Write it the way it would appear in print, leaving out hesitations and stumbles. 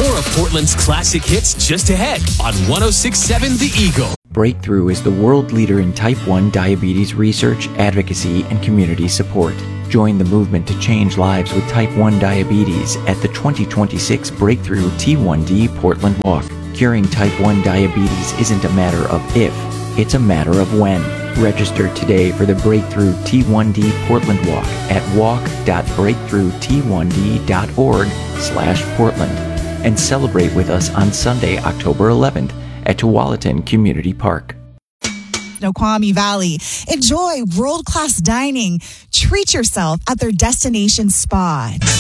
More of Portland's classic hits just ahead on 106.7 The Eagle. Breakthrough is the world leader in type 1 diabetes research, advocacy, and community support. Join the movement to change lives with type 1 diabetes at the 2026 Breakthrough T1D Portland Walk. Curing type 1 diabetes isn't a matter of if, it's a matter of when. Register today for the Breakthrough T1D Portland Walk at walk.breakthrough-t1d.org/Portland and celebrate with us on Sunday, October 11th at Tualatin Community Park. Snoqualmie Valley. Enjoy world-class dining. Treat yourself at their destination spa.